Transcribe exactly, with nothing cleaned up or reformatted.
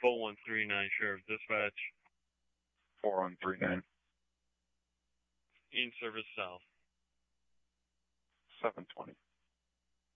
four one three nine, Sheriff Dispatch. four one three nine. In service south. seven twenty.